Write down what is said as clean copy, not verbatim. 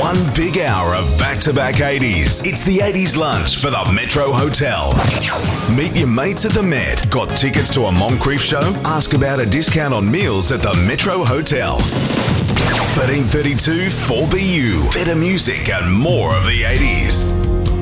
One big hour of back-to-back 80s. It's the 80s lunch for the Metro Hotel. Meet your mates at the Met. Got tickets to a Moncrief show? Ask about a discount on meals at the Metro Hotel. 1332 4BU. Better music and more of the 80s.